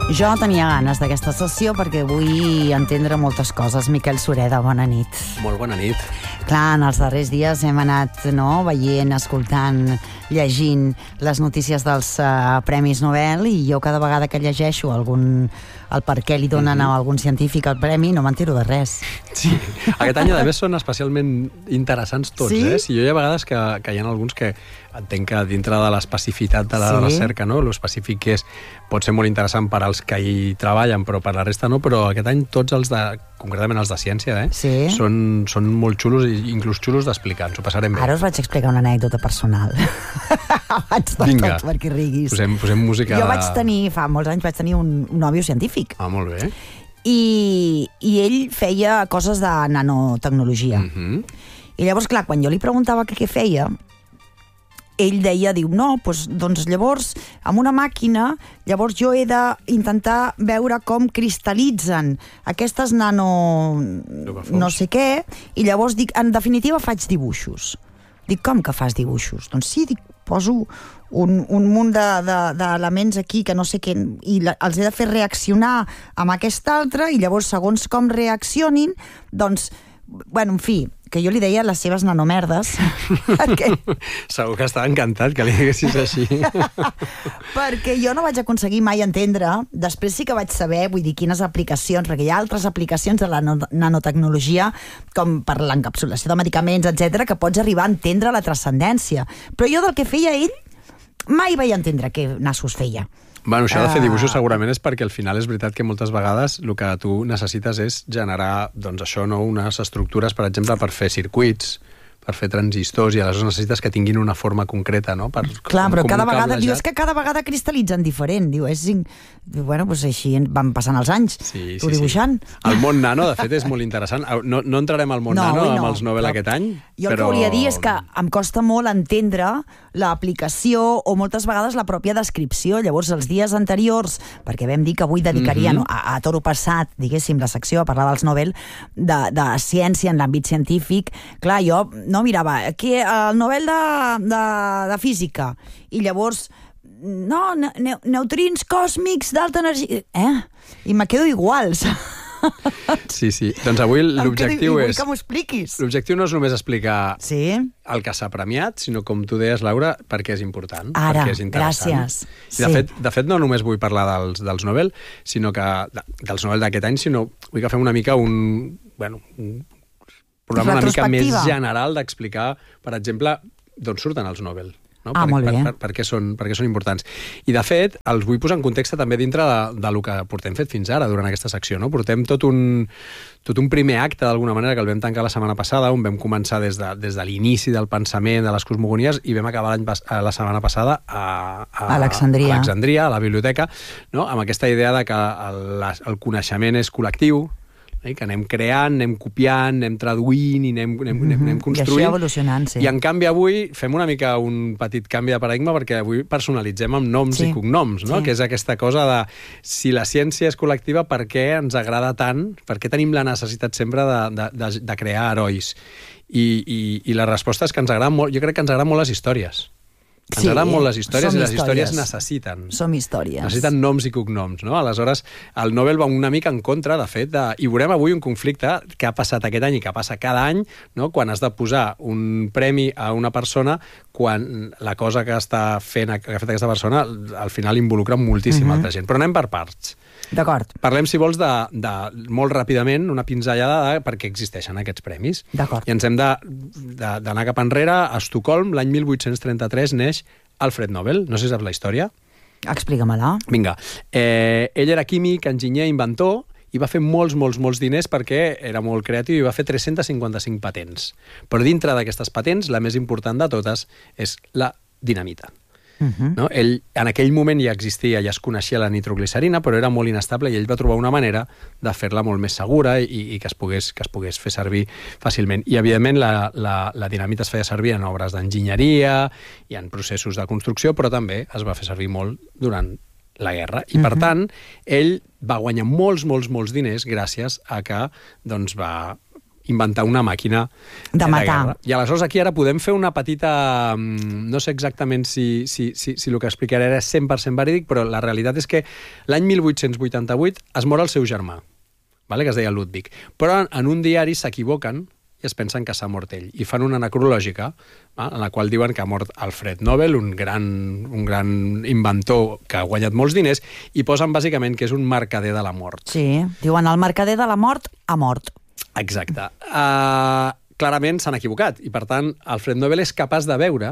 Jo tenia ganes d'aquesta sessió perquè vull entendre moltes coses. Miquel Sureda, bona nit. Molt bona nit. Clar, en els darrers dies hem anat veient, escoltant, llegint les notícies dels Premis Nobel, i jo cada vegada que llegeixo el per què li donen a algun científic el premi no m'entero de res. Sí, aquest any a més són especialment interessants tots, sí? Sí, hi ha vegades que hi ha alguns que entenc que dintre de l'especificitat de la recerca, no? L'específic pot ser molt interessant per als que hi treballen, però per la resta no, però aquest any tots els concretament els de ciència, sí? són molt xulos i inclús xulos d'explicar, ens ho passarem bé. Ara us vaig explicar una anècdota personal. Abans de tot, perquè riguis. Posem música. Jo fa molts anys, un nòvio científic. Ah, molt bé. I ell feia coses de nanotecnologia. I llavors, clar, quan jo li preguntava què feia, ell diu, doncs llavors, amb una màquina, llavors jo he d'intentar veure com cristal·litzen aquestes no sé què, i llavors dic, en definitiva faig dibuixos. Dic, com que fas dibuixos? Doncs sí, poso un munt d'elements aquí que no sé què, i els he de fer reaccionar amb aquest altre, i llavors, segons com reaccionin, doncs, en fi, que jo li deia les seves nanomerdes. Perquè... Segur que estava encantat que li diguessis així. Perquè jo no vaig aconseguir mai entendre, després sí que vaig saber, vull dir, quines aplicacions, perquè hi ha altres aplicacions de la nanotecnologia, com per l'encapsulació de medicaments, etc, que pots arribar a entendre la transcendència. Però jo del que feia ell, mai vaig entendre què nassos feia. Bueno, això de fer dibuixos segurament és perquè al final és veritat que moltes vegades el que tu necessites és generar, doncs això, unes estructures, per exemple, per fer circuits, per fer transistors, i aleshores necessites que tinguin una forma concreta, no? Clar, però cada vegada, diu, és que cada vegada cristal·litzen diferent, diu, doncs així van passant els anys, tu dibuixant. El món nano, de fet, és molt interessant. No entrarem al món nano amb els Nobel aquest any, jo el que volia dir és que em costa molt entendre l'aplicació o moltes vegades la pròpia descripció. Llavors, els dies anteriors, perquè vam dir que avui dedicaria a toro passat, diguéssim, la secció a parlar dels Nobel, de ciència en l'àmbit científic, clar, jo no mirava, aquí el Nobel de física, i llavors neutrins còsmics d'alta energia, i me quedo igual. Sí, doncs avui l'objectiu és... Vull que m'ho expliquis. L'objectiu no és només explicar el que s'ha premiat, sinó, com tu deies, Laura, perquè és important, perquè és interessant. Gràcies. De fet, no només vull parlar dels Nobel, sinó que dels Nobel d'aquest any, sinó vull que fem una mica un programa una mica més general d'explicar, per exemple, d'on surten els Nobel. Per què són importants. I, de fet, els vull posar en context també dintre del que portem fet fins ara durant aquesta secció. Portem tot un primer acte, d'alguna manera, que el vam tancar la setmana passada, on vam començar des de l'inici del pensament, de les cosmogonies, i vam acabar la setmana passada a Alexandria, a la biblioteca, amb aquesta idea de que el coneixement és col·lectiu, que anem creant, anem copiant, anem traduint i anem construint. I això evolucionant, sí. I en canvi avui fem una mica un petit canvi de paradigma, perquè avui personalitzem amb noms i cognoms, que és aquesta cosa de si la ciència és col·lectiva, per què ens agrada tant, per què tenim la necessitat sempre de crear herois? I la resposta és que ens agrada molt, jo crec que ens agraden molt les històries. Ens agraden molt les històries, i les històries necessiten. Som històries. Necessiten noms i cognoms, no? Aleshores, el Nobel va una mica en contra, de fet, i veurem avui un conflicte que ha passat aquest any i que passa cada any, quan has de posar un premi a una persona, quan la cosa que ha fet aquesta persona al final involucra moltíssima altra gent. Però anem per parts. D'acord. Parlem, si vols, molt ràpidament, una pinzellada de per què existeixen aquests premis. D'acord. I ens hem d'anar cap enrere. A Estocolm, l'any 1833, neix Alfred Nobel. No sé si saps la història. Explica-me-la. Vinga. Ell era químic, enginyer, inventor, i va fer molts diners perquè era molt creatiu, i va fer 355 patents. Però dintre d'aquestes patents, la més important de totes és la dinamita. Ell, en aquell moment ja existia, ja es coneixia la nitroglicerina, però era molt inestable, i ell va trobar una manera de fer-la molt més segura i que es pogués fer servir fàcilment. I, evidentment, la dinamita es feia servir en obres d'enginyeria i en processos de construcció, però també es va fer servir molt durant la guerra. I, per tant, ell va guanyar molts diners gràcies a que va inventar una màquina de matar. guerra. I aleshores aquí ara podem fer una petita... No sé exactament si el que explicaré era 100% verídic, però la realitat és que l'any 1888 es mor el seu germà, vale? Que es deia Ludwig. Però en un diari s'equivoquen i es pensen que s'ha mort ell. I fan una necrològica en la qual diuen que ha mort Alfred Nobel, un gran inventor que ha guanyat molts diners, i posen bàsicament que és un mercader de la mort. Sí, diuen el mercader de la mort ha mort. Exacte. Clarament s'han equivocat, i per tant Alfred Nobel és capaç de veure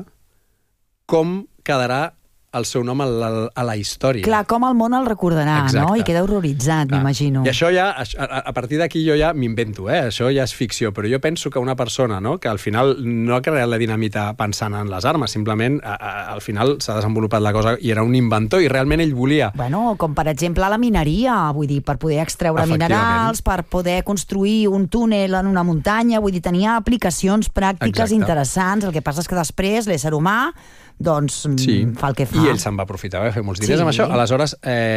com quedarà el seu nom a la història. Clar, com el món el recordarà, exacte, no? I queda horroritzat, m'imagino. I això ja, a partir d'aquí jo ja m'invento, això ja és ficció, però jo penso que una persona, no?, que al final no ha creat la dinamita pensant en les armes, simplement al final s'ha desenvolupat la cosa i era un inventor i realment ell volia... Bueno, com per exemple la mineria, vull dir, per poder extreure minerals, per poder construir un túnel en una muntanya, vull dir, tenia aplicacions pràctiques interessants, el que passa és que després l'ésser humà doncs fa el que fa. I ell se'n va aprofitar, va fer molts diners amb això. Aleshores,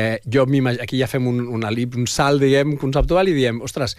aquí ja fem un salt, diguem, conceptual i diem, ostres,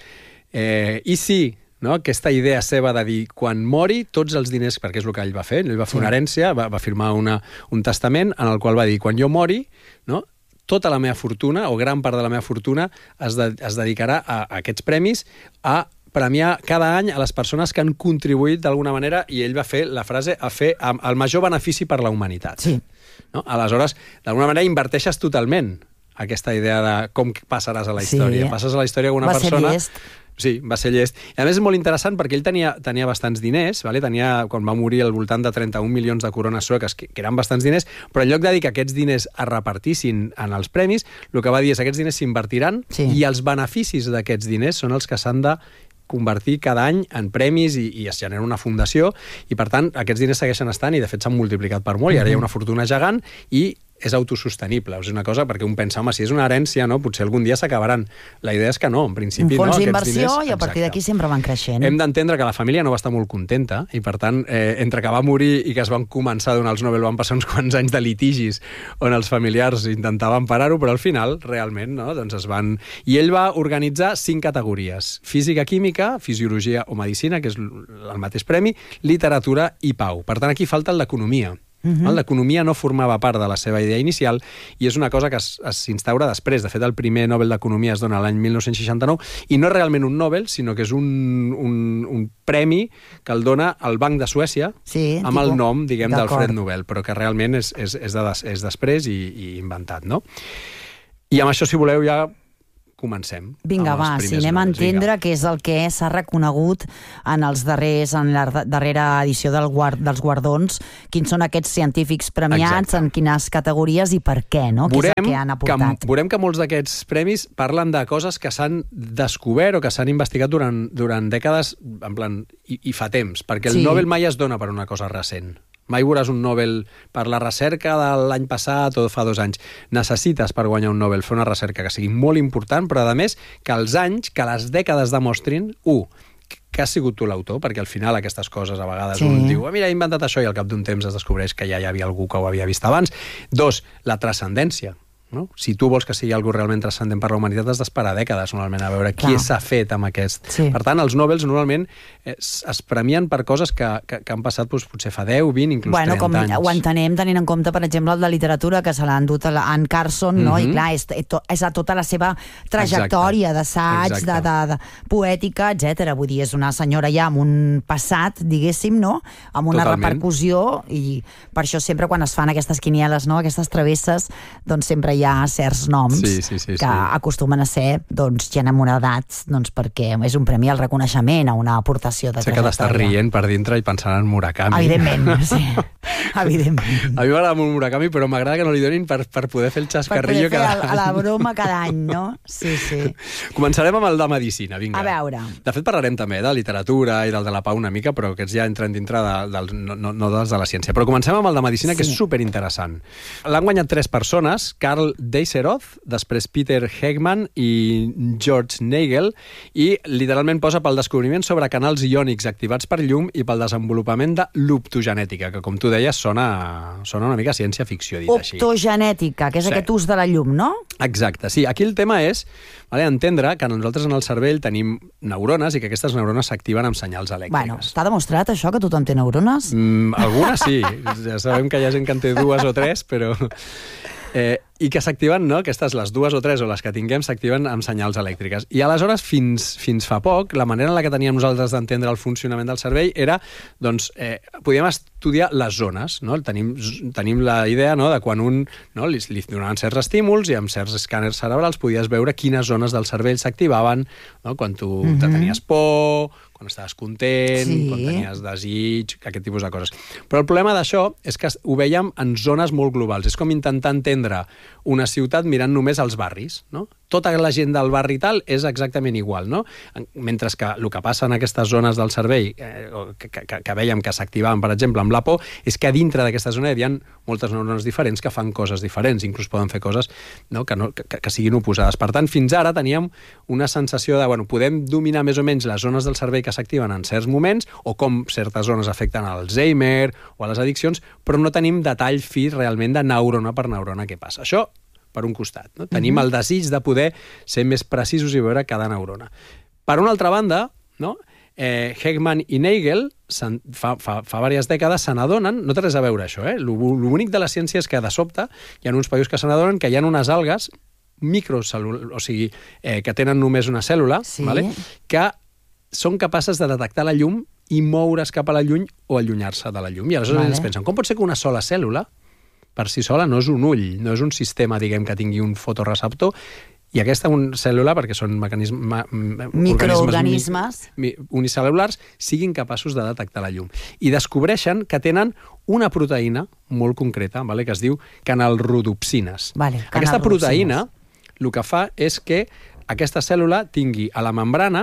i si aquesta idea seva de dir, quan mori, tots els diners, perquè és el que ell va fer, ell va fer una herència, va firmar un testament en el qual va dir, quan jo mori, tota la meva fortuna, o gran part de la meva fortuna, es dedicarà a aquests premis, a premiar cada any a les persones que han contribuït d'alguna manera, i ell va fer la frase a fer el major benefici per la humanitat. Sí. Aleshores, d'alguna manera inverteixes totalment aquesta idea de com passaràs a la història. Sí. Passes a la història amb una persona... Va ser llest. Sí, va ser llest. I a més és molt interessant perquè ell tenia bastants diners, vale? Quan va morir al voltant de 31 milions de corones sueques, que eren bastants diners, però en lloc de dir que aquests diners es repartissin en els premis, el que va dir és que aquests diners s'invertiran i els beneficis d'aquests diners són els que s'han de convertir cada any en premis i es genera una fundació i, per tant, aquests diners segueixen estant i, de fet, s'han multiplicat per molt i ara hi ha una fortuna gegant i és autosostenible. És una cosa perquè un pensa, home, si és una herència, potser algun dia s'acabaran. La idea és que no, en principi un fons d'inversió i a partir d'aquí sempre van creixent. Hem d'entendre que la família no va estar molt contenta i, per tant, entre que va morir i que es van començar a donar els Nobel van passar uns quants anys de litigis on els familiars intentaven parar-ho, però al final, realment, doncs es van... I ell va organitzar 5 categories. Física, química, fisiologia o medicina, que és el mateix premi, literatura i pau. Per tant, aquí falta el d'economia. L'economia no formava part de la seva idea inicial i és una cosa que s'instaura després. De fet, el primer Nobel d'Economia es dona l'any 1969 i no és realment un Nobel, sinó que és un premi que el dona el Banc de Suècia amb el nom, diguem, d'Alfred Nobel, però que realment és després i inventat, no? I amb això, si voleu, ja comencem. Vinga, va, si anem a entendre què és el que s'ha reconegut en la darrera edició dels guardons, quins són aquests científics premiats, en quines categories i per què, no? Què és el que han aportat? Veurem que molts d'aquests premis parlen de coses que s'han descobert o que s'han investigat durant dècades, en plan, i fa temps, perquè el Nobel mai es dona per una cosa recent. Mai veuràs un Nobel per la recerca de l'any passat o fa 2 anys. Necessites, per guanyar un Nobel, fer una recerca que sigui molt important, però, a més, que els anys, que les dècades demostrin, que has sigut tu l'autor, perquè al final aquestes coses a vegades un diu, mira, he inventat això, i al cap d'un temps es descobreix que ja hi havia algú que ho havia vist abans. 2, la transcendència. Si tu vols que sigui algú realment transcendent per la humanitat, has d'esperar dècades normalment a veure què s'ha fet amb aquest. Per tant, els Nobels normalment es premien per coses que han passat potser fa 10, 20, inclús 30 anys. Com ho entenem tenint en compte, per exemple, el de literatura, que se l'ha endut a Anne Carson, i clar, és a tota la seva trajectòria d'assaig, de poètica, etc. Vull dir, és una senyora ja amb un passat, diguéssim, amb una repercussió, i per això sempre quan es fan aquestes quinieles, aquestes travesses, doncs sempre hi ha certs noms que acostumen a ser gent amb una edat, perquè és un premi al reconeixement, a una aportació de trajectòria. Sé que t'estàs rient per dintre i pensant en Murakami. Evidentment, sí. Evidentment. A mi m'agrada molt Murakami, però m'agrada que no li donin per poder fer el xascarrillo cada any. Per poder fer la broma cada any, no? Sí. Començarem amb el de Medicina, vinga. A veure. De fet, parlarem també de literatura i del de la pau una mica, però aquests ja entren dintre no dels de la ciència. Però comencem amb el de Medicina, que és superinteressant. L'han guanyat 3 persones, Carl Carl Deiseroth, després Peter Hegman i George Nagel, i literalment posa pel descobriment sobre canals iònics activats per llum i pel desenvolupament de l'optogenètica, que com tu deies sona una mica ciència-ficció, dit així. Optogenètica, que és aquest ús de la llum, no? Exacte, sí. Aquí el tema és entendre que nosaltres en el cervell tenim neurones i que aquestes neurones s'activen amb senyals elèctriques. Bueno, està demostrat això, que tothom té neurones? Algunes sí. Ja sabem que hi ha gent que en té 2 o 3, però... I que s'activen, no? Aquestes, les 2 o 3 o les que tinguem, s'activen amb senyals elèctriques. I aleshores, fins fa poc, la manera en la que teníem nosaltres d'entendre el funcionament del cervell era, doncs, podíem estudiar les zones, no? Tenim la idea, no?, de quan li donaven certs estímuls i amb certs escàners cerebrals podies veure quines zones del cervell s'activaven, no?, quan tu te tenies por, quan estaves content, quan tenies desig, aquest tipus de coses. Però el problema d'això és que ho vèiem en zones molt globals. És com intentar entendre una ciutat mirant només els barris, no? Tota la gent del barri tal és exactament igual, no? Mentre que el que passa en aquestes zones del cervell que vèiem que s'activaven, per exemple, amb la por, és que a dintre d'aquesta zona hi ha moltes neurones diferents que fan coses diferents, inclús poden fer coses, no, que siguin oposades. Per tant, fins ara teníem una sensació de, podem dominar més o menys les zones del cervell que s'activen en certs moments o com certes zones afecten a l'Alzheimer o a les addiccions, però no tenim detall fi realment de neurona per neurona què passa. Això per un costat, no? Tenim el desig de poder ser més precisos i veure cada neurona. Per una altra banda, no? Hegman i Nagel fa diverses dècades se n'adonen, no té res a veure això, l'únic de la ciència és que de sobte hi ha uns països que se n'adonen que hi ha unes algues microcèl·lules, o sigui, que tenen només una cèl·lula, que són capaces de detectar la llum i moure's cap a la llum o allunyar-se de la llum. I aleshores ells pensen, com pot ser que una sola cèl·lula per si sola no és un ull, no és un sistema, diguem, que tingui un fotoreceptor, i aquesta cèl·lula, perquè són microorganismes unicel·lulars, siguin capaços de detectar la llum. I descobreixen que tenen una proteïna molt concreta, que es diu canalrodopsines. Aquesta proteïna el que fa és que aquesta cèl·lula tingui a la membrana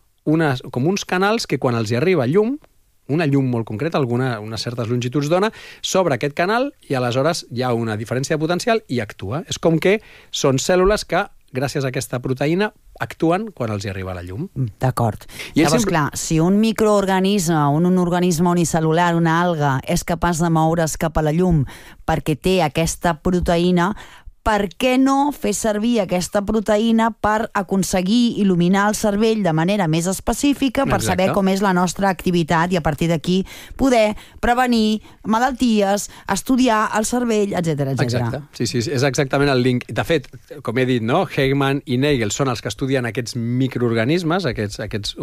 com uns canals que quan els hi arriba llum, una llum molt concreta, unes certes longituds d'ona, s'obre aquest canal i aleshores hi ha una diferència de potencial i actua. És com que són cèl·lules que, gràcies a aquesta proteïna, actuen quan els hi arriba la llum. D'acord. Llavors, clar, si un microorganisme, un organisme unicel·lular, una alga, és capaç de moure's cap a la llum perquè té aquesta proteïna, per què no fer servir aquesta proteïna per aconseguir il·luminar el cervell de manera més específica per saber com és la nostra activitat i a partir d'aquí poder prevenir malalties, estudiar el cervell, etc. Exacte. Sí, és exactament el link. De fet, com he dit, no? Hegman i Nagel són els que estudien aquests microorganismes, aquestes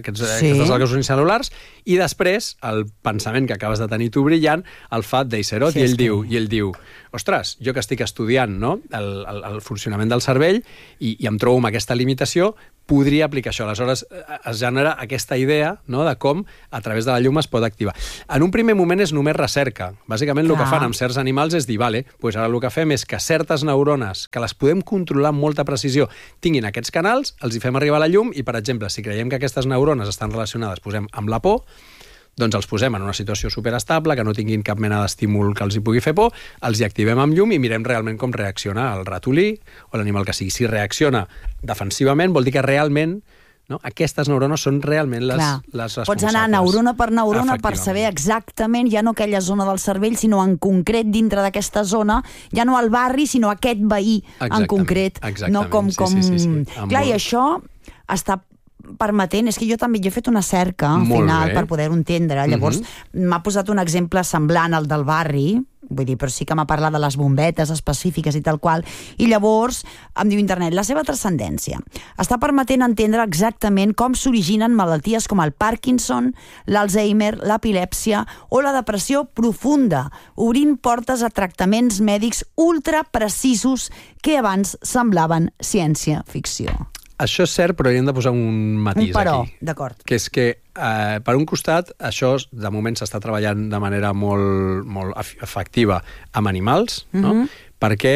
algues unicel·lulars, i després el pensament que acabes de tenir tu brillant el fa Deiseroth, i ell diu, ostres, jo que estic estudiant, no?, el funcionament del cervell i em trobo amb aquesta limitació, podria aplicar això. Aleshores es genera aquesta idea, no?, de com a través de la llum es pot activar. En un primer moment és només recerca. Bàsicament el que fan amb certs animals és dir, ara el que fem és que certes neurones, que les podem controlar amb molta precisió, tinguin aquests canals, els hi fem arribar la llum i, per exemple, si creiem que aquestes neurones estan relacionades, posem amb la por, doncs els posem en una situació superestable, que no tinguin cap mena d'estímul que els hi pugui fer por, els hi activem amb llum i mirem realment com reacciona el ratolí o l'animal que sigui. Si reacciona defensivament, vol dir que realment aquestes neurones són realment les responsables. Pots anar neurona per neurona per saber exactament, ja no aquella zona del cervell, sinó en concret dintre d'aquesta zona, ja no el barri, sinó aquest veí en concret. No com... Clar, i això està permetent, és que jo també he fet una cerca al final per poder-ho entendre, llavors m'ha posat un exemple semblant al del barri, vull dir, però sí que m'ha parlat de les bombetes específiques i tal qual, i llavors em diu internet, la seva transcendència està permetent entendre exactament com s'originen malalties com el Parkinson, l'Alzheimer, l'epilèpsia o la depressió profunda, obrint portes a tractaments mèdics ultra precisos que abans semblaven ciència-ficció. Això és cert, però hi hem de posar un matís aquí. D'acord. Que és que, per un costat, això de moment s'està treballant de manera molt efectiva amb animals, no? Perquè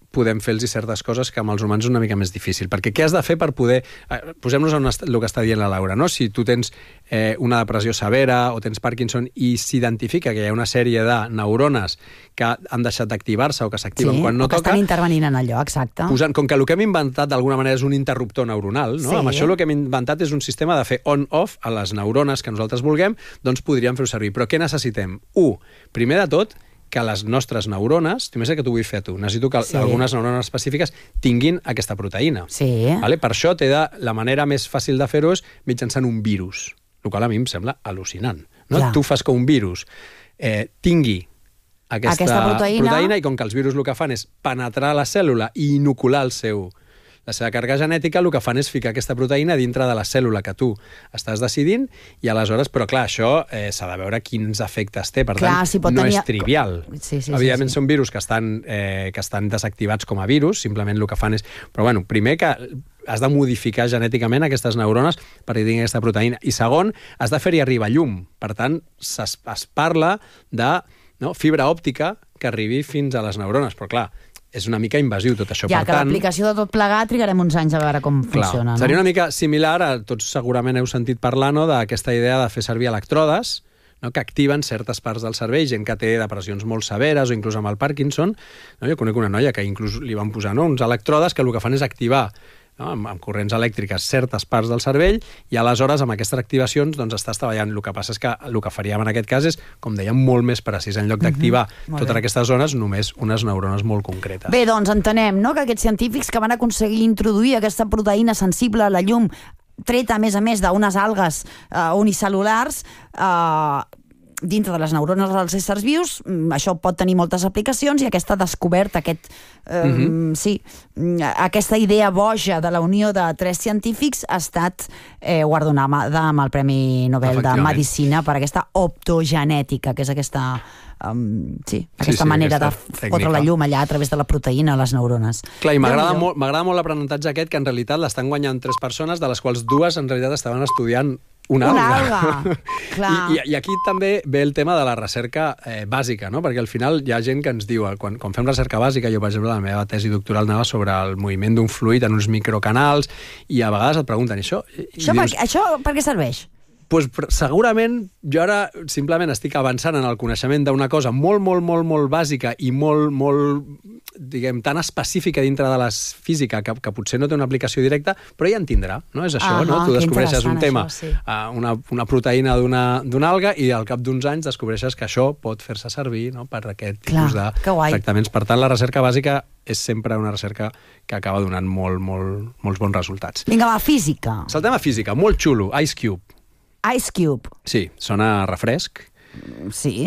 podem fer-los certes coses que amb els humans és una mica més difícil. Perquè què has de fer per poder... Posem-nos en el que està dient la Laura, no? Si tu tens una depressió severa o tens Parkinson i s'identifica que hi ha una sèrie de neurones que han deixat d'activar-se o que s'activen quan no toca... Sí, o que estan intervenint en allò, exacte. Com que el que hem inventat d'alguna manera és un interruptor neuronal, no? Amb això el que hem inventat és un sistema de fer on-off a les neurones que nosaltres vulguem, doncs podríem fer-ho servir. Però què necessitem? Primer de tot, que les nostres neurones, t'imagina que t'ho vull fer a tu, necessito que algunes neurones específiques tinguin aquesta proteïna. Sí. Vale? Per això la manera més fàcil de fer-ho és mitjançant un virus, el qual a mi em sembla al·lucinant. No? Tu fas que un virus tingui aquesta proteïna i com que els virus el que fan és penetrar la cèl·lula i inocular la seva càrrega genètica, el que fan és ficar aquesta proteïna dintre de la cèl·lula que tu estàs decidint i aleshores, però clar, això s'ha de veure quins efectes té, per tant, no és trivial. Evidentment són virus que estan desactivats com a virus, simplement el que fan és... Però bueno, primer que has de modificar genèticament aquestes neurones perquè tinguin aquesta proteïna. I segon, has de fer-hi arribar llum. Per tant, es parla de fibra òptica que arribi fins a les neurones, però clar, és una mica invasiu tot això. Ja, que l'aplicació de tot plegat trigarem uns anys a veure com funciona. Seria una mica similar, tots segurament heu sentit parlar d'aquesta idea de fer servir electrodes que activen certes parts del cervell, gent que té depressions molt severes o inclús amb el Parkinson. Jo conec una noia que inclús li van posar uns electrodes que el que fan és activar amb corrents elèctriques certes parts del cervell i aleshores amb aquestes activacions estàs treballant. El que passa és que el que faríem en aquest cas és, com dèiem, molt més precís. En lloc d'activar totes aquestes zones, només unes neurones molt concretes. Bé, doncs entenem que aquests científics que van aconseguir introduir aquesta proteïna sensible a la llum, treta a més d'unes algues unicel·lulars, dintre de les neurones dels éssers vius, això pot tenir moltes aplicacions i aquesta descoberta, aquesta idea boja de la unió de 3 científics ha estat guardonada amb el Premi Nobel de Medicina per aquesta optogenètica, que és aquesta manera de fotre la llum allà a través de la proteïna a les neurones. Clar, i m'agrada molt l'aprenentatge aquest, que en realitat l'estan guanyant 3 persones, de les quals 2 en realitat estaven estudiant una alga. I aquí també ve el tema de la recerca bàsica, no? Perquè al final hi ha gent que ens diu, quan fem recerca bàsica, jo per exemple la meva tesi doctoral anava sobre el moviment d'un fluid en uns microcanals i a vegades et pregunten això per què serveix? Pues, segurament jo ara simplement estic avançant en el coneixement d'una cosa molt, molt, molt, molt bàsica i molt, molt, diguem, tan específica dintre de la física que potser no té una aplicació directa, però ja en tindrà, no? És això, no? Tu descobreixes un tema, una proteïna d'una alga i al cap d'uns anys descobreixes que això pot fer-se servir per aquest tipus de tractaments. Per tant, la recerca bàsica és sempre una recerca que acaba donant molts bons resultats. Vinga, va, física. Saltem a física, molt xulo, Ice Cube. Ice Cube. Sí, sona refresc. Sí.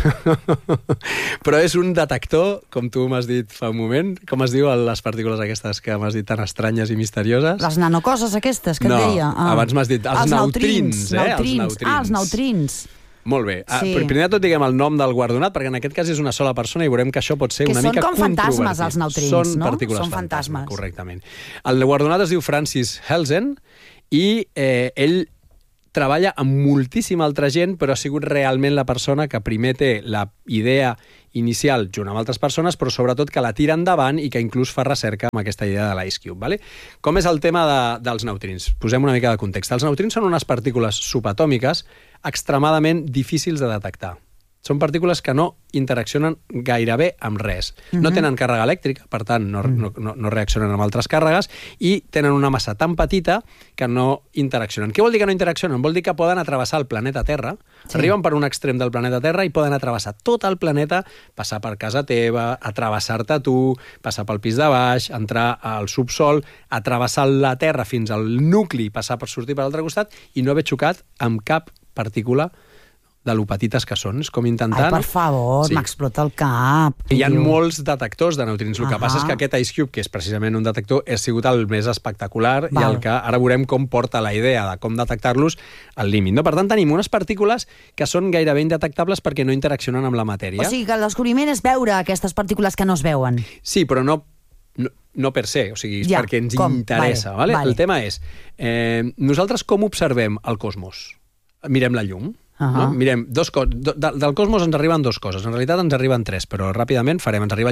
Però és un detector, com tu m'has dit fa un moment. Com es diu les partícules aquestes que m'has dit tan estranyes i misterioses? Les nanocoses aquestes que et deia. Abans m'has dit els neutrins. Els neutrins. Molt bé. Primer de tot diguem el nom del guardonat, perquè en aquest cas és una sola persona i veurem que això pot ser una mica controvertit. Que són com fantasmes, els neutrins, no? Són partícules fantasmes. Correctament. El guardonat es diu Francis Helsen i ell treballa amb moltíssima altra gent, però ha sigut realment la persona que primer té la idea inicial junt amb altres persones, però sobretot que la tira endavant i que inclús fa recerca amb aquesta idea de l'Ice Cube. Vale? Com és el tema dels neutrins? Posem una mica de context. Els neutrins són unes partícules subatòmiques extremadament difícils de detectar. Són partícules que no interaccionen gairebé amb res. No tenen càrrega elèctrica, per tant, no reaccionen amb altres càrregues, i tenen una massa tan petita que no interaccionen. Què vol dir que no interaccionen? Vol dir que poden atrevessar el planeta Terra, arriben per un extrem del planeta Terra i poden atrevessar tot el planeta, passar per casa teva, atrevessar-te tu, passar pel pis de baix, entrar al subsol, atrevessar la Terra fins al nucli, passar per sortir per l'altre costat i no haver xocat amb cap partícula de lo petites que són. És com intentant... Ai, per favor, m'explota el cap. Hi ha molts detectors de neutrins. El que passa és que aquest Ice Cube, que és precisament un detector, ha sigut el més espectacular i el que ara veurem com porta la idea de com detectar-los al límit. Per tant, tenim unes partícules que són gairebé indetectables perquè no interaccionen amb la matèria. O sigui que el descobriment és veure aquestes partícules que no es veuen. Sí, però no per se, o sigui, perquè ens interessa. Vale? El tema és, nosaltres com observem el cosmos? Mirem la llum. No? Mirem, del cosmos ens arriben 2 coses. En realitat ens arriben 3, però ràpidament farem. Ens arriba llum,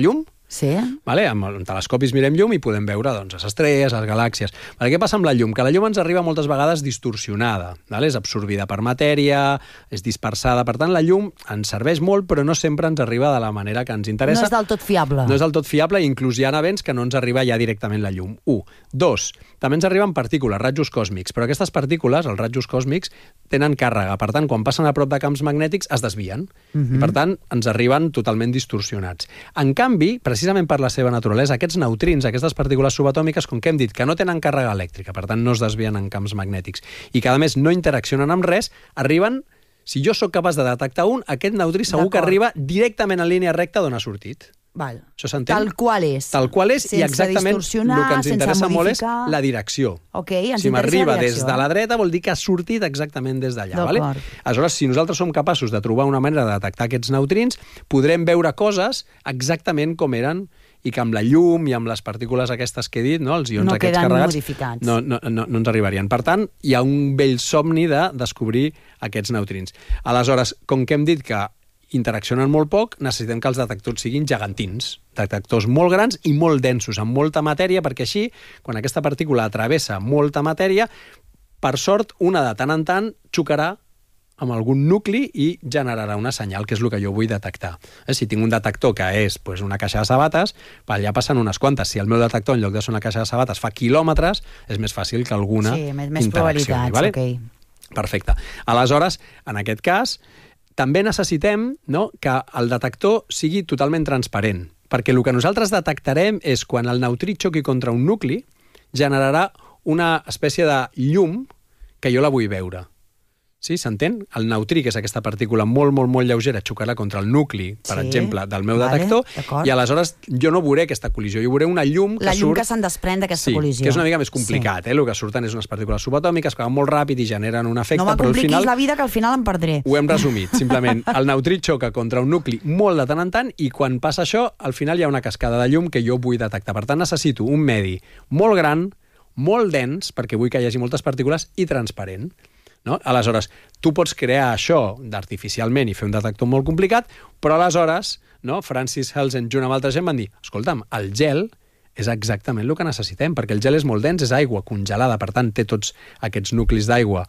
Sí. Vale? Amb telescopis mirem llum i podem veure doncs, les estrelles, les galàxies. Vale? Què passa amb la llum? Que la llum ens arriba moltes vegades distorsionada. Vale? És absorbida per matèria, és dispersada. Per tant, la llum ens serveix molt, però no sempre ens arriba de la manera que ens interessa. No és del tot fiable. No és del tot fiable i inclús hi ha events que no ens arriba ja directament la llum. 1. 2. També ens arriben partícules, rajos còsmics, però aquestes partícules, els rajos còsmics, tenen càrrega. Per tant, quan passen a prop de camps magnètics, es desvien. I, per tant, ens arriben totalment distorsionats. En canvi, precisament per la seva naturalesa, aquests neutrins, aquestes partícules subatòmiques, com que hem dit, que no tenen càrrega elèctrica, per tant no es desvien en camps magnètics, i que a més no interaccionen amb res, arriben, si jo sóc capaç de detectar un, aquest neutrí segur que arriba directament en línia recta d'on ha sortit. Val. Això s'entén? Tal qual és. Tal qual és, i exactament el que ens interessa molt és la direcció. Okay, si m'arriba des de la dreta, vol dir que ha sortit exactament des d'allà. Vale? Aleshores, si nosaltres som capaços de trobar una manera de detectar aquests neutrins, podrem veure coses exactament com eren i que amb la llum i amb les partícules aquestes que he dit, no, els ions aquests carregats, no ens arribarien. Per tant, hi ha un vell somni de descobrir aquests neutrins. Aleshores, com que hem dit que interaccionen molt poc, necessitem que els detectors siguin gegantins, detectors molt grans i molt densos, amb molta matèria, perquè així, quan aquesta partícula travessa molta matèria, per sort, una de tant en tant xocarà amb algun nucli i generarà una senyal, que és el que jo vull detectar. Si tinc un detector que és una caixa de sabates, per allà passen unes quantes. Si el meu detector, en lloc de ser una caixa de sabates, fa quilòmetres, és més fàcil que alguna interaccioni. Vale? Perfecte. Aleshores, en aquest cas, també necessitem que el detector sigui totalment transparent, perquè el que nosaltres detectarem és quan el neutrí xoqui contra un nucli, generarà una espècie de llum que jo la vull veure. Sí, s'entén? El neutrí, que és aquesta partícula molt, molt, molt lleugera, xocarà contra el nucli, per exemple, del meu detector, i aleshores jo no veuré aquesta col·lisió, jo veuré una llum que surt... La llum que se'n desprèn d'aquesta col·lisió. Sí, que és una mica més complicat. El que surten és unes partícules subatòmiques que van molt ràpid i generen un efecte, però al final... No m'acompliquis la vida, que al final em perdré. Ho hem resumit, simplement. El neutrí xoca contra un nucli molt de tant en tant i quan passa això, al final hi ha una cascada de llum que jo vull detectar. Per tant, necessito un medi molt gran, molt dens, perquè vull que hi hagi moltes partícules, i transparent. No? Aleshores, tu pots crear això artificialment i fer un detector molt complicat, però aleshores, Francis Helsen, junt amb altra gent, van dir, escolta'm, el gel és exactament el que necessitem, perquè el gel és molt dens, és aigua congelada, per tant, té tots aquests nuclis d'aigua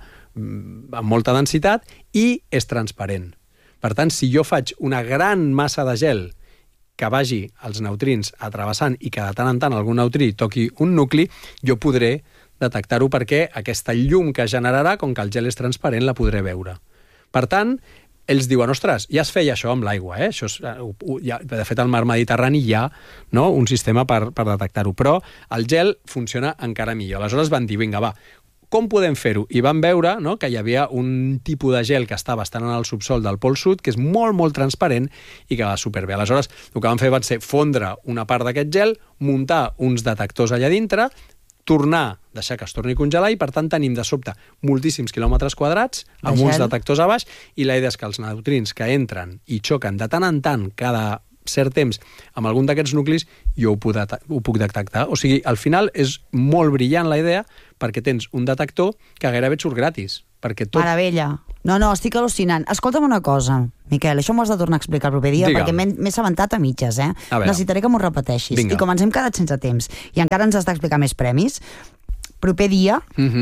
amb molta densitat i és transparent. Per tant, si jo faig una gran massa de gel que vagi els neutrins atrevessant i que de tant en tant algun neutrí toqui un nucli, jo podré detectar-ho perquè aquesta llum que generarà, com que el gel és transparent, la podré veure. Per tant, ells diuen, ostres, ja es feia això amb l'aigua, Això és, de fet, al mar Mediterrani hi ha un sistema per detectar-ho, però el gel funciona encara millor. Aleshores van dir, vinga, va, com podem fer-ho? I van veure que hi havia un tipus de gel que està bastant en el subsol del Pol Sud, que és molt, molt transparent i que va superbé. Aleshores, el que van fer va ser fondre una part d'aquest gel, muntar uns detectors allà dintre, deixar que es torni a congelar i, per tant, tenim de sobte moltíssims quilòmetres quadrats amb uns detectors a baix i la idea és que els neutrins que entren i xoquen de tant en tant cada cert temps amb algun d'aquests nuclis, jo ho puc detectar. O sigui, al final és molt brillant la idea perquè tens un detector que gairebé et surt gratis. Meravella. No, estic al·lucinant. Escolta'm una cosa, Miquel, això m'ho has de tornar a explicar el proper dia, perquè m'he assabentat a mitges, Necessitaré que m'ho repeteixis. Vinga. I com ens hem quedat sense temps i encara ens has d'explicar més premis, proper dia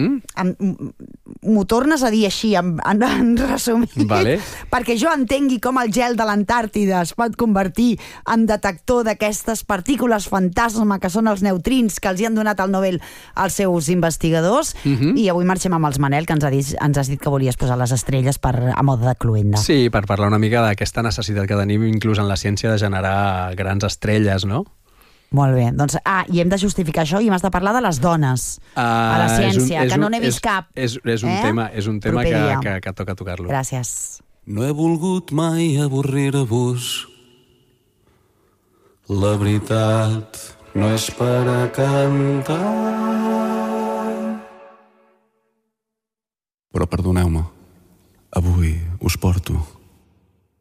m'ho tornes a dir així, en resumit, perquè jo entengui com el gel de l'Antàrtida es pot convertir en detector d'aquestes partícules fantasma que són els neutrins que els hi han donat el Nobel als seus investigadors. I avui marxem amb els Manel, que ens has dit que volies posar les estrelles a mode de cluenda. Sí, per parlar una mica d'aquesta necessitat que tenim inclús en la ciència de generar grans estrelles, no? Molt bé, doncs, i hem de justificar això i m'has de parlar de les dones a la ciència, que no n'he vist cap. És un tema que toca tocar-lo. Gràcies. No he volgut mai avorrir-vos. La veritat no és per a cantar. Però perdoneu-me, avui us porto